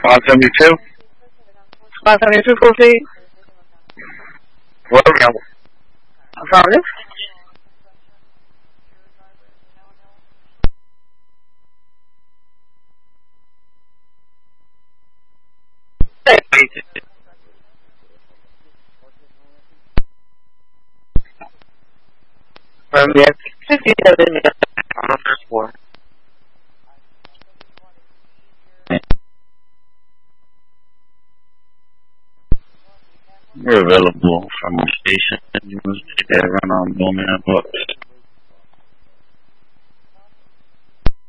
572? 572, proceed. What around? Affirmative. Affirmative. 57 on the first floor. We're available from the station. You must take that run on Bowman Books.